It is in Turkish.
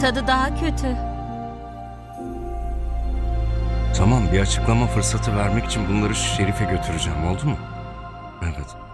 tadı daha kötü. Tamam, bir açıklama fırsatı vermek için bunları Şerif'e götüreceğim, oldu mu? Evet.